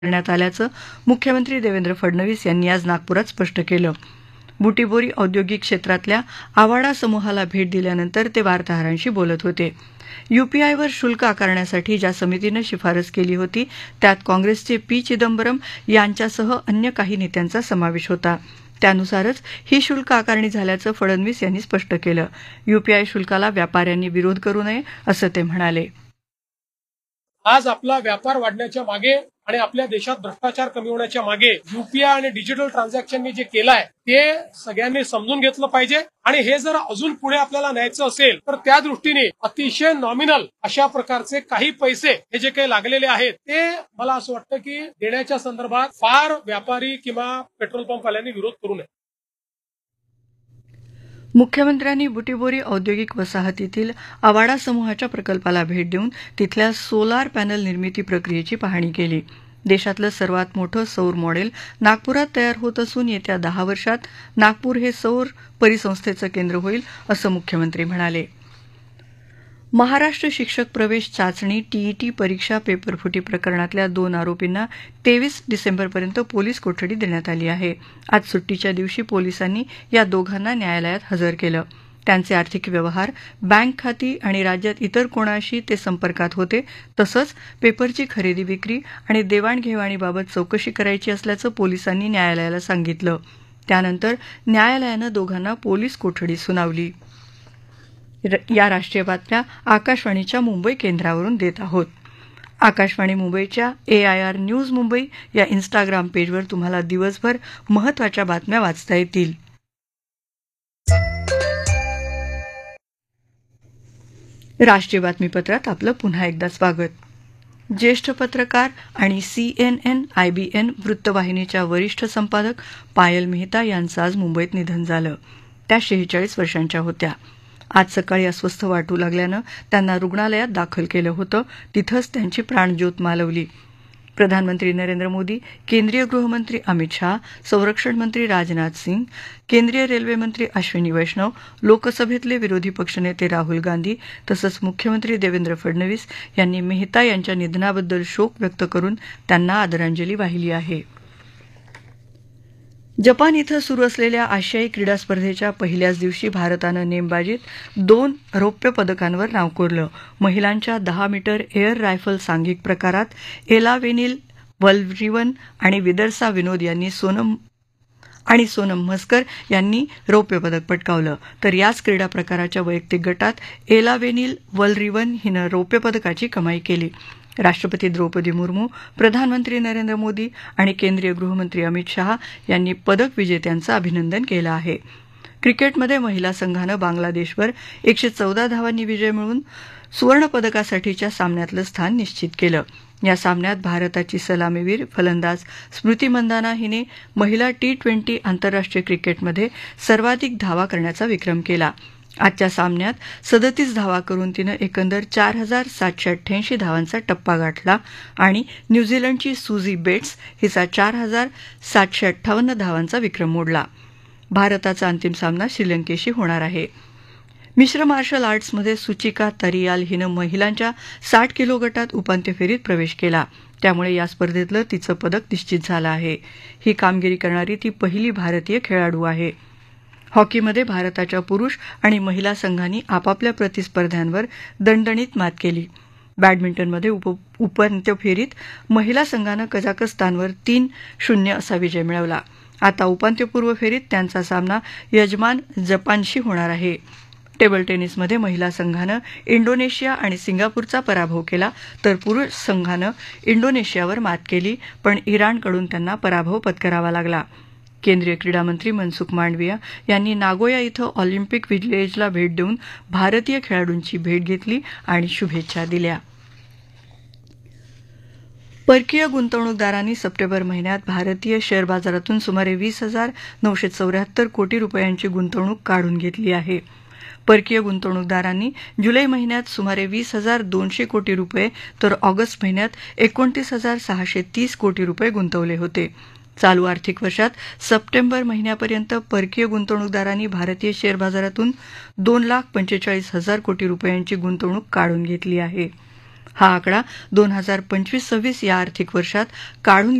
करण्यात आल्याचं मुख्यमंत्री देवेंद्र फडणवीस यांनी आज नागपुरात स्पष्ट केलं. बुटीबोरी औद्योगिक क्षेत्रातल्या आवाडा समूहाला भेट दिल्यानंतर ते वार्ताहरांशी बोलत होते. यूपीआयवर शुल्क आकारण्यासाठी ज्या समितीनं शिफारस केली होती त्यात काँग्रेसचे पी चिदंबरम यांच्यासह अन्य काही नेत्यांचा समावेश होता. त्यानुसारच ही शुल्क आकारणी झाल्याचं फडणवीस यांनी स्पष्ट केलं. यूपीआय शुल्काला व्यापाऱ्यांनी विरोध करू नये असं ते म्हणाले. आज आपला व्यापार वाढण्याच्या मागे आणि आपल्या देशात भ्रष्टाचार कमी होण्याच्या मागे यूपीआय आणि डिजिटल ट्रान्झॅक्शननी जे केलं आहे ते सगळ्यांनी समजून घेतलं पाहिजे. आणि हे जर अजून पुढे आपल्याला न्यायचं असेल तर त्या दृष्टीने अतिशय नॉमिनल अशा प्रकारचे काही पैसे हे जे काही लागलेले आहेत ते मला असं वाटतं की देण्याच्या संदर्भात फार व्यापारी किंवा पेट्रोल पंपवाल्यांनी विरोध करू नये. मुख्यमंत्र्यांनी बुटीबोरी औद्योगिक वसाहतीतील आवाडा समूहाच्या प्रकल्पाला भेट देऊन तिथल्या सोलार पॅनल निर्मिती प्रक्रियेची पाहणी केली. देशातलं सर्वात मोठं सौर मॉडेल नागपुरात तयार होत असून येत्या 10 वर्षात नागपूर हे सौर परिसंस्थेचं केंद्र होईल असं मुख्यमंत्री म्हणाले. महाराष्ट्र शिक्षक प्रवेश चाचणी टीईटी परीक्षा पेपरफुटी प्रकरणातल्या 2 आरोपींना 23 डिसेंबरपर्यंत पोलीस कोठडी देण्यात आली आहे. आज सुट्टीच्या दिवशी पोलिसांनी या दोघांना न्यायालयात हजर केलं. त्यांचे आर्थिक व्यवहार, बँक खाती आणि राज्यात इतर कोणाशी ते संपर्कात होते तसंच पेपरची खरेदी विक्री आणि देवाणघेवाणीबाबत चौकशी करायची असल्याचं पोलिसांनी न्यायालयाला सांगितलं. त्यानंतर न्यायालयानं दोघांना पोलीस कोठडी सुनावली. या राष्ट्रीय बातम्या आकाशवाणीच्या मुंबई केंद्रावरून देत आहोत. आकाशवाणी मुंबईच्या AIR न्यूज मुंबई या इन्स्टाग्राम पेजवर तुम्हाला दिवसभर महत्त्वाच्या बातम्या वाचता येतील. राष्ट्रीय बातमीपत्रात आपलं पुन्हा एकदा स्वागत. ज्येष्ठ पत्रकार आणि CNN IBN वृत्तवाहिनीच्या वरिष्ठ संपादक पायल मेहता यांचं आज मुंबईत निधन झालं. त्या 46 वर्षांच्या होत्या. आज सकाळी अस्वस्थ वाटू लागल्यानं त्यांना रुग्णालयात दाखल केलं होतं. तिथंच त्यांची प्राणज्योत मालवली. प्रधानमंत्री नरेंद्र मोदी, केंद्रीय गृहमंत्री अमित शाह, संरक्षण मंत्री राजनाथ सिंग, केंद्रीय रेल्वे मंत्री अश्विनी वैष्णव, लोकसभेतले विरोधी पक्षनेते राहुल गांधी तसंच मुख्यमंत्री देवेंद्र फडणवीस यांनी मेहता यांच्या निधनाबद्दल शोक व्यक्त करून त्यांना आदरांजली वाहिली आहे. जपान इथं सुरू असलेल्या आशियाई क्रीडा स्पर्धेच्या पहिल्याच दिवशी भारतानं नेमबाजीत 2 रौप्य पदकांवर नाव कोरलं. महिलांच्या 10 मीटर एअर रायफल सांघिक प्रकारात एलावेनिल वल्व्हरिवन आणि विदर्सा विनोद यांनी सोनम म्हस्कर यांनी रौप्य पदक पटकावलं. तर याच क्रीडा प्रकाराच्या वैयक्तिक गटात एलावेनिल वल्व्हरिवन हिनं रौप्य पदकाची कमाई केली. राष्ट्रपती द्रौपदी मुर्मू, प्रधानमंत्री नरेंद्र मोदी आणि केंद्रीय गृहमंत्री अमित शाह यांनी पदक विजेत्यांचं अभिनंदन केलं आहे. क्रिकेटमध्ये महिला संघानं बांगलादेशवर 114 धावांनी विजय मिळवून सुवर्णपदकासाठीच्या सामन्यातलं स्थान निश्चित केलं. या सामन्यात भारताची सलामीवीर फलंदाज स्मृती मंदाना हिने महिला T20 आंतरराष्ट्रीय क्रिकेटमध्ये सर्वाधिक धावा करण्याचा विक्रम केला. आजच्या सामन्यात 37 धावा करून तिनं एकंदर 4788 धावांचा टप्पा गाठला आणि न्यूझीलंडची सुझी बेट्स हिचा 4758 धावांचा विक्रम मोडला. भारताचा अंतिम सामना श्रीलंकेशी होणार आहे. मिश्र मार्शल आर्ट्समध्ये सुचिका तरियाल हिनं महिलांच्या 60 किलो गटात उपांत्य फेरीत प्रवेश केला. त्यामुळे या स्पर्धेतलं तिचं पदक निश्चित झालं आहे. ही कामगिरी करणारी ती पहिली भारतीय खेळाडू आहे. हॉकीमध्ये भारताच्या पुरुष आणि महिला संघांनी आपापल्या प्रतिस्पर्ध्यांवर दणदणीत मात केली. बॅडमिंटनमध्ये उपांत्य फेरीत महिला संघानं कझाकस्तानवर 3-0 असा विजय मिळवला. आता उपांत्यपूर्व फेरीत त्यांचा सामना यजमान जपानशी होणार आहे. टेबल टेनिसमध्ये महिला संघानं इंडोनेशिया आणि सिंगापूरचा पराभव केला तर पुरुष संघानं इंडोनेशियावर मात केली पण इराणकडून त्यांना पराभव पत्करावा लागला. केंद्रीय क्रीडा मंत्री मनसुख मांडविया यांनी नागोया इथं ऑलिम्पिक विलेजला भेट देऊन भारतीय खेळाडूंची भेट घेतली आणि शुभेच्छा दिल्या. परकीय गुंतवणूकदारांनी सप्टेंबर महिन्यात भारतीय शेअर बाजारातून सुमारे 20,974 कोटी रुपयांची गुंतवणूक काढून घेतली आहे. परकीय गुंतवणूकदारांनी जुलै महिन्यात सुमारे 20,200 कोटी रुपये तर ऑगस्ट महिन्यात 29,630 कोटी रुपये गुंतवले होते. चालू आर्थिक वर्षात सप्टेंबर महिन्यापर्यंत परकीय गुंतवणूकदारांनी भारतीय शेअर बाजारातून 2,45,000 कोटी रुपयांची गुंतवणूक काढून घेतली आहे. हा आकडा 2025-26 या आर्थिक वर्षात काढून